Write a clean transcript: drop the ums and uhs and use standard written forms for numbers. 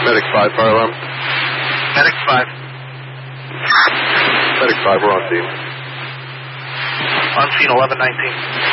Medic 5, fire alarm. Medic 5. Medic 5, we're on scene. On scene 1119.